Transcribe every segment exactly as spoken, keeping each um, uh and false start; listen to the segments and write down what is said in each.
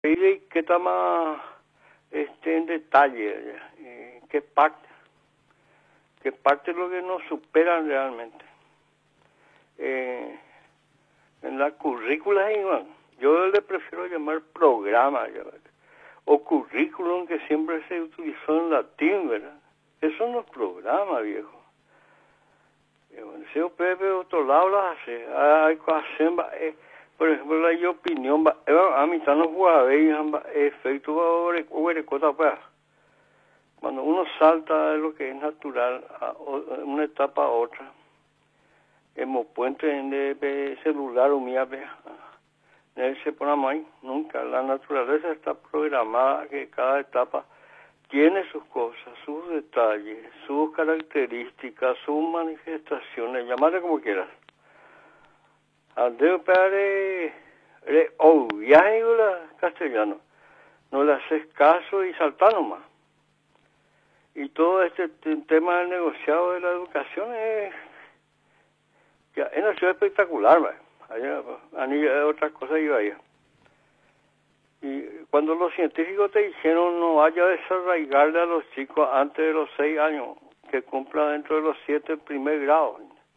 ¿Y qué está más este, en detalle? Eh, ¿Qué parte? ¿Qué parte es lo que nos superan realmente? Eh, en la currícula, igual. Yo le prefiero llamar programa, o currículum, que siempre se utilizó en latín, ¿verdad? Esos son los programas, viejo. Si usted ve otro lado las hace, hay cosas, eh, por ejemplo, la opinión, a mí están los jugadores, efecto, cuando uno salta de lo que es natural a una etapa a otra, hemos puesto en el celular o mía, se pone ahí, nunca, la naturaleza está programada que cada etapa tiene sus cosas, sus detalles, sus características, sus manifestaciones, llamarle como quieras. Andeo para obviar el castellano, no le haces caso y saltar nomás. Y todo este tema del negociado de la educación es, ya, es una ciudad espectacular, ¿va? Allá, allá, otras cosas iba allá. Y cuando los científicos te dijeron no vaya a desarraigarle a los chicos antes de los seis años, que cumpla dentro de los siete el primer grado.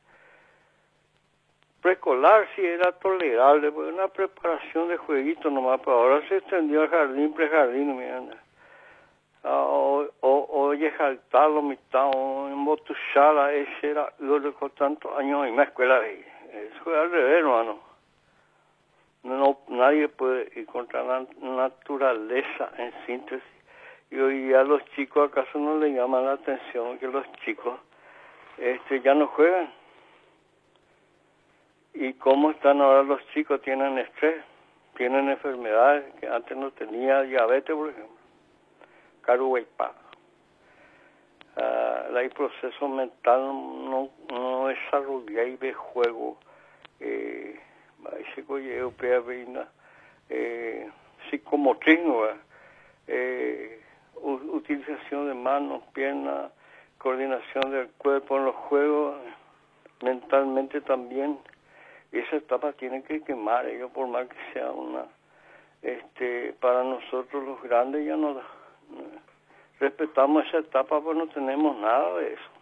Preescolar sí era tolerable, pues una preparación de jueguito nomás, pero ahora se extendió al jardín, prejardín, mira. Ah, o, o, oye, jaltarlo, mitad, o embotucharla, ese era lo de con tantos años en la escuela de ahí. Eso es al revés, hermano. No, nadie puede ir contra la naturaleza en síntesis. Y hoy a los chicos, ¿acaso no les llama la atención que los chicos este, ya no juegan? ¿Y cómo están ahora los chicos? Tienen estrés, tienen enfermedades que antes no tenía, diabetes, por ejemplo, caruhuaypa. Uh, el proceso mental no, no desarrolla y de juego. Eh, Eh, psicomotriz, eh, utilización de manos, piernas, coordinación del cuerpo en los juegos, mentalmente también. Esa etapa tiene que quemar, ellos por más que sea una, este, para nosotros los grandes ya no, no respetamos esa etapa, pues no tenemos nada de eso.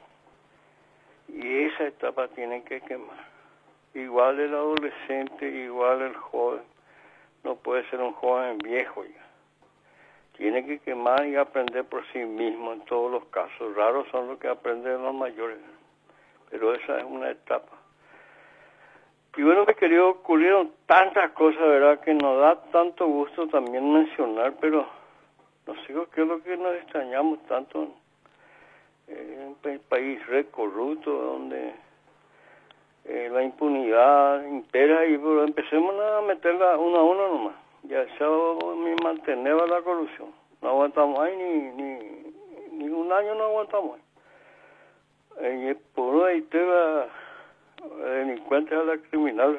Y esa etapa tiene que quemar. Igual el adolescente, igual el joven, no puede ser un joven viejo ya. Tiene que quemar y aprender por sí mismo en todos los casos. Raros son los que aprenden los mayores, pero esa es una etapa. Y bueno, mi querido, ocurrieron tantas cosas, ¿verdad?, que nos da tanto gusto también mencionar, pero no sé qué es lo que nos extrañamos tanto en un país re corrupto, donde Eh, la impunidad impera y pero empecemos a meterla uno a uno nomás. Ya se mantener la corrupción. No aguantamos ahí ni, ni, ni un año no aguantamos ahí. Eh, por ahí te va delincuentes a la criminal.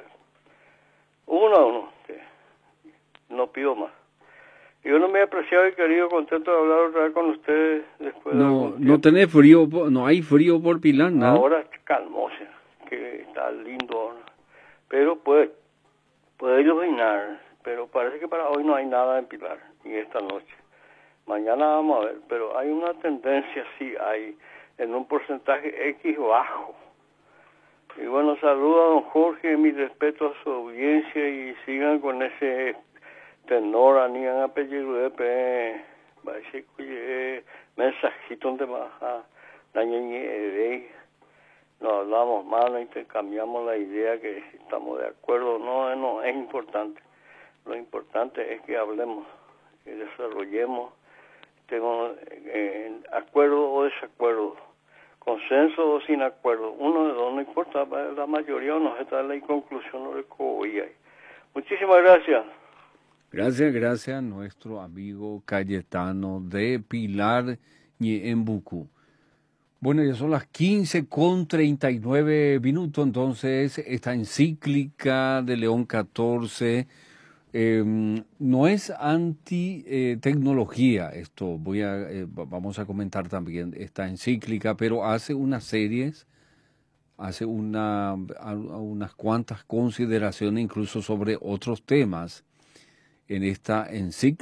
Uno a uno. Sí. No pido más. Yo no me he apreciado y querido, contento de hablar otra vez con ustedes después no, de algún tiempo. No tenés frío, no hay frío por Pilar, ¿no? Ahora calmose, que está lindo, ¿no? Pero puede, puede iluminar, pero parece que para hoy no hay nada en Pilar, ni esta noche. Mañana vamos a ver, pero hay una tendencia, sí hay, en un porcentaje X bajo. Y bueno, saludo a don Jorge, mi respeto a su audiencia y sigan con ese tenor, anigan apellido de pe, parece que mensajito donde baja la ñeñe, nos hablamos más, nos intercambiamos la idea que si estamos de acuerdo no, no es importante. Lo importante es que hablemos, que desarrollemos, tengo eh, acuerdo o desacuerdo, consenso o sin acuerdo, uno de dos, no importa, la mayoría no está en la conclusión no recogía. Muchísimas gracias. Gracias, gracias a nuestro amigo Cayetano de Pilar Ñeembucú. Bueno, ya son las quince con treinta y nueve minutos, entonces esta encíclica de León catorce eh, no es anti-tecnología, eh, esto voy a, eh, vamos a comentar también esta encíclica, pero hace unas series, hace una, unas cuantas consideraciones incluso sobre otros temas. en esta encíclica